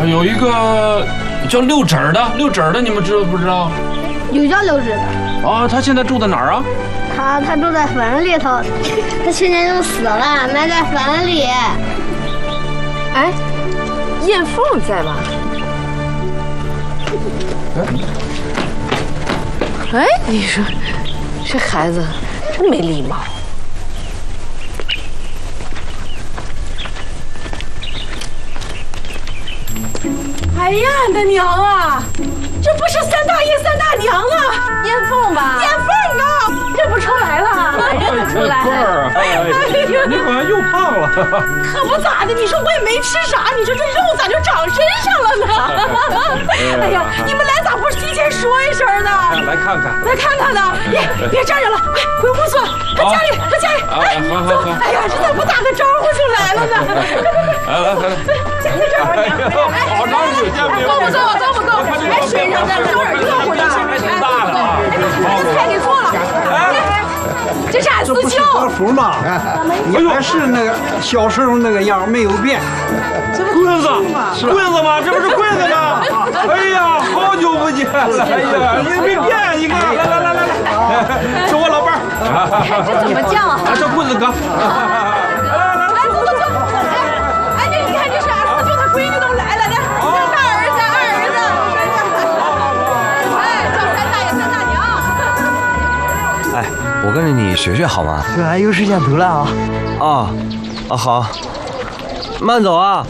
有一个叫六指的，你们知道不知道？ 有叫六指的。 啊，他现在住在哪儿啊？ 他住在坟里头，他去年就死了，埋在坟里。 哎，燕凤在吗？哎，你说这孩子真没礼貌。 哎呀，俺的娘啊！这不是三大爷三大娘啊， 燕凤吧？ 燕凤啊，认不出来了， 认不出来。 哎呀，你好像又胖了。 可不咋的，你说我也没吃啥，你说这肉咋就长身上了呢？哎呀，你们来咋不提前说一声呢？ 来看看， 来看看呢！别站着了，哎，回屋坐，搁家里。哎， 好。 哎呀，这咋不打个招呼就来了呢？ 来， 家里这儿呢？ 好长时间没有。 够不够？还身上呢，有点热乎的。 大了啊！ 这菜给做了。这是俺四舅。 和服嘛，你还是那个小时候那个样，没有变。 棍子吗？这不是棍子吗？哎呀，好久不见了！哎呀，你没变，你看，来，是我老伴儿。 这怎么叫啊？ 这棍子哥。 来，坐。哎，你看这是俺四舅他闺女都来了呢，大儿子、二儿子。哎，叫三大爷、三大娘。 哎，我跟着你学好吗？ 这还有时间走了啊？ 好，慢走啊！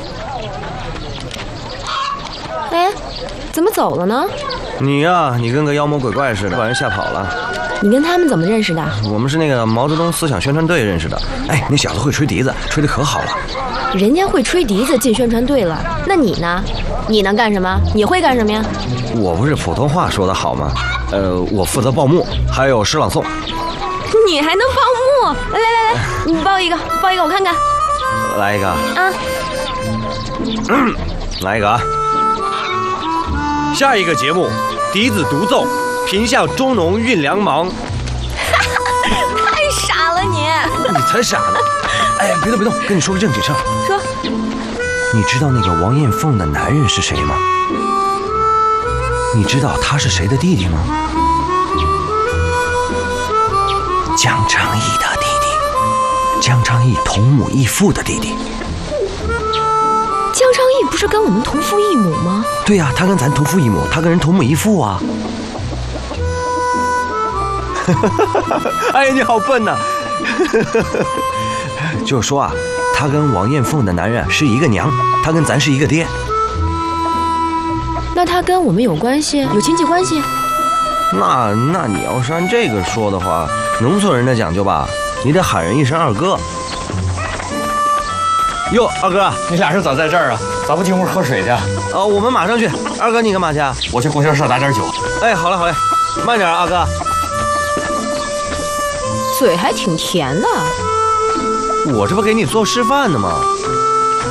哎，怎么走了呢？ 你呀，你跟个妖魔鬼怪似的，把人吓跑了。 你跟他们怎么认识的？ 我们是那个毛泽东思想宣传队认识的。哎，那小子会吹笛子，吹得可好了。 人家会吹笛子进宣传队了，那你呢？你能干什么？你会干什么呀？ 我不是普通话说得好吗？我负责报幕，还有诗朗诵。 你还能报幕？来，你报一个我看看。 来一个啊！ 来一个啊！下一个节目，笛子独奏，贫下中农运粮忙。 太傻了你！ 你才傻呢！哎，别动，跟你说个正经事儿。 说。 你知道那个王艳凤的男人是谁吗？你知道他是谁的弟弟吗？江昌义的弟弟，江昌义同母异父的弟弟。 江昌义不是跟我们同父异母吗？ 对呀，他跟咱同父异母，他跟人同母异父啊。哎呀，你好笨呐！就是说啊，他跟王艳凤的男人是一个娘，他跟咱是一个爹。 那他跟我们有关系，有亲戚关系？ 那你要是按这个说的话，农村人的讲究吧，你得喊人一声二哥。哟，二哥， 你俩是咋在这儿啊？咋不进屋喝水去？ 我们马上去。二哥，你干嘛去？ 我去供销社打点酒。 哎，好嘞，慢点，二哥。 嘴还挺甜的。 我这不给你做示范呢吗？